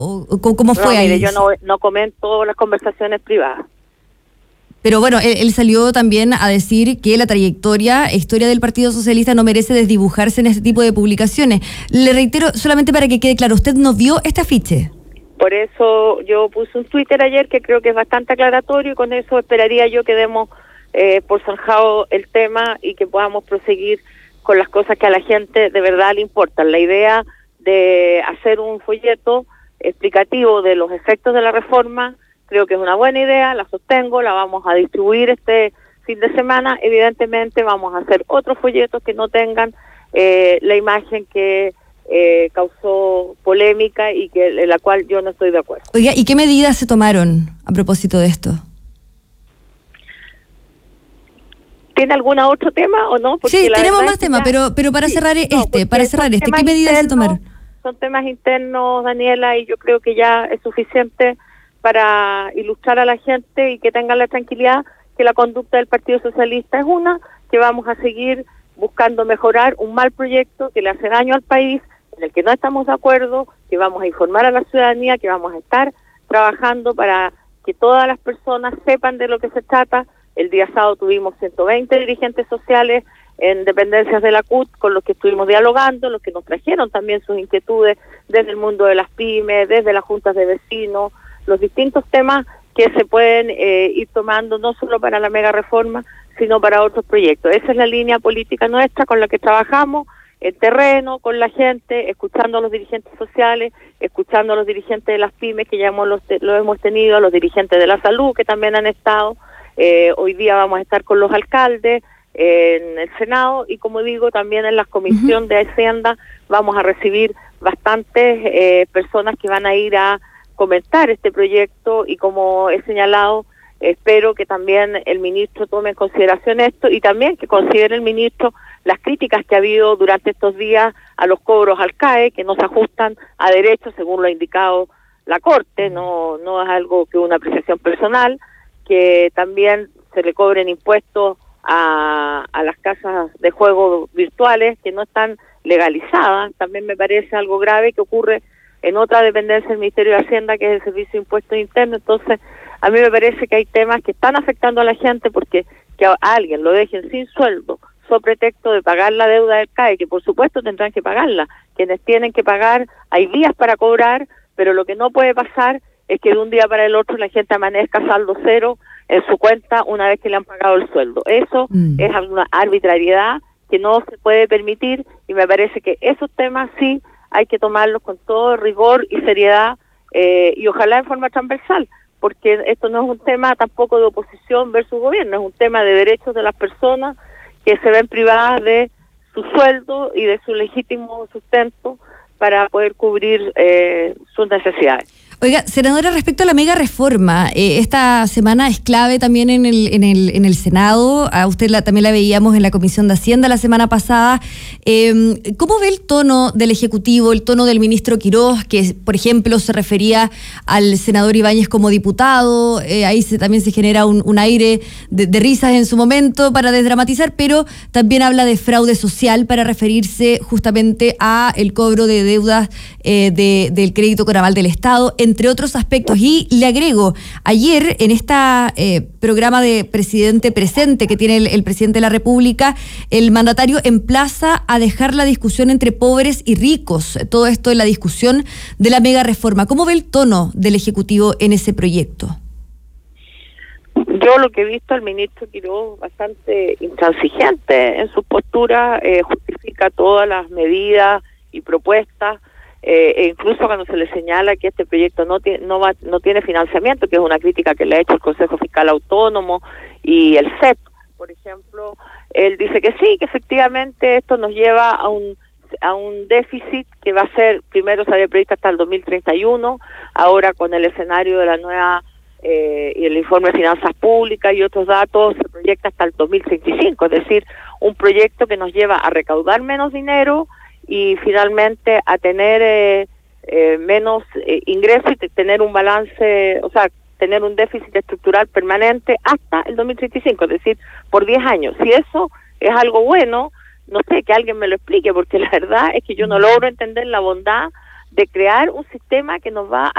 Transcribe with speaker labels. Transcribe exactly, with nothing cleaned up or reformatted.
Speaker 1: ¿O, o cómo fue
Speaker 2: no,
Speaker 1: ahí?
Speaker 2: Mire, yo no, no comento las conversaciones privadas.
Speaker 1: Pero bueno, él, él salió también a decir que la trayectoria, historia del Partido Socialista no merece desdibujarse en este tipo de publicaciones. Le reitero, solamente para que quede claro, ¿usted no vio este afiche?
Speaker 2: Por eso yo puse un Twitter ayer que creo que es bastante aclaratorio y con eso esperaría yo que demos eh, por zanjado el tema y que podamos proseguir con las cosas que a la gente de verdad le importan. La idea de hacer un folleto explicativo de los efectos de la reforma creo que es una buena idea, la sostengo, la vamos a distribuir este fin de semana. Evidentemente vamos a hacer otros folletos que no tengan eh, la imagen que eh, causó polémica y que en la cual yo no estoy de acuerdo.
Speaker 1: Oiga, ¿y qué medidas se tomaron a propósito de esto?
Speaker 2: ¿Tiene algún otro tema o no?
Speaker 1: Porque sí, tenemos más temas, ya... pero pero para sí, cerrar este, no, para cerrar este, ¿qué medidas internos, se tomaron?
Speaker 2: Son temas internos, Daniela, y yo creo que ya es suficiente para ilustrar a la gente y que tengan la tranquilidad que la conducta del Partido Socialista es una, que vamos a seguir buscando mejorar un mal proyecto que le hace daño al país, en el que no estamos de acuerdo, que vamos a informar a la ciudadanía, que vamos a estar trabajando para que todas las personas sepan de lo que se trata. El día sábado tuvimos ciento veinte dirigentes sociales en dependencias de la C U T con los que estuvimos dialogando, los que nos trajeron también sus inquietudes desde el mundo de las pymes, desde las juntas de vecinos, los distintos temas que se pueden eh, ir tomando no solo para la mega reforma, sino para otros proyectos. Esa es la línea política nuestra con la que trabajamos en terreno, con la gente, escuchando a los dirigentes sociales, escuchando a los dirigentes de las pymes que ya hemos, los, lo hemos tenido, a los dirigentes de la salud que también han estado. Eh, hoy día vamos a estar con los alcaldes eh, en el Senado y, como digo, también en la Comisión uh-huh. de Hacienda vamos a recibir bastantes eh, personas que van a ir a comentar este proyecto y, como he señalado, espero que también el ministro tome en consideración esto y también que considere el ministro las críticas que ha habido durante estos días a los cobros al C A E, que no se ajustan a derecho según lo ha indicado la Corte, no, no es algo que una apreciación personal, que también se le cobren impuestos a, a las casas de juego virtuales que no están legalizadas. También me parece algo grave que ocurre en otra dependencia del Ministerio de Hacienda, que es el Servicio de Impuestos Internos. Entonces, a mí me parece que hay temas que están afectando a la gente porque que a alguien lo dejen sin sueldo, sobre pretexto de pagar la deuda del C A E, que por supuesto tendrán que pagarla. Quienes tienen que pagar, hay vías para cobrar, pero lo que no puede pasar es que de un día para el otro la gente amanezca saldo cero en su cuenta una vez que le han pagado el sueldo. Eso mm. es una arbitrariedad que no se puede permitir y me parece que esos temas sí hay que tomarlos con todo rigor y seriedad eh, y ojalá en forma transversal, porque esto no es un tema tampoco de oposición versus gobierno, es un tema de derechos de las personas que se ven privadas de su sueldo y de su legítimo sustento para poder cubrir eh, sus necesidades.
Speaker 1: Oiga, senadora, respecto a la mega reforma, eh, esta semana es clave también en el en el en el Senado. A usted la, también la veíamos en la Comisión de Hacienda la semana pasada. Eh, ¿Cómo ve el tono del Ejecutivo, el tono del ministro Quirós, que por ejemplo se refería al senador Ibáñez como diputado? Eh, ahí se, también se genera un, un aire de, de risas en su momento para desdramatizar, pero también habla de fraude social para referirse justamente a el cobro de deudas eh, de, del crédito con aval del Estado, entre otros aspectos. Y le agrego, ayer en este eh, programa de Presidente Presente que tiene el, el Presidente de la República, el mandatario emplaza a dejar la discusión entre pobres y ricos, todo esto en la discusión de la mega reforma. ¿Cómo ve el tono del Ejecutivo en ese proyecto?
Speaker 2: Yo lo que he visto al ministro Quirós bastante intransigente en su postura, eh, justifica todas las medidas y propuestas, Eh, e incluso cuando se le señala que este proyecto no tiene no va no tiene financiamiento, que es una crítica que le ha hecho el Consejo Fiscal Autónomo y el C E P, por ejemplo, él dice que sí, que efectivamente esto nos lleva a un a un déficit que va a ser, primero se había previsto hasta el dos mil treinta y uno, ahora con el escenario de la nueva eh, y el informe de finanzas públicas y otros datos se proyecta hasta el dos mil treinta y cinco, es decir, un proyecto que nos lleva a recaudar menos dinero y finalmente a tener eh, eh, menos eh, ingresos y tener un balance, o sea, tener un déficit estructural permanente hasta el dos mil treinta y cinco, es decir, por diez años. Si eso es algo bueno, no sé, que alguien me lo explique, porque la verdad es que yo no logro entender la bondad de crear un sistema que nos va a